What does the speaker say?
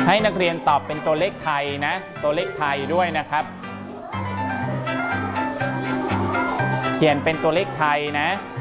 ให้นักเรียนตอบเป็นตัวเลขไทยนะตัวเลขไทยด้วยนะครับเขียนเป็นตัวเลขไทยนะ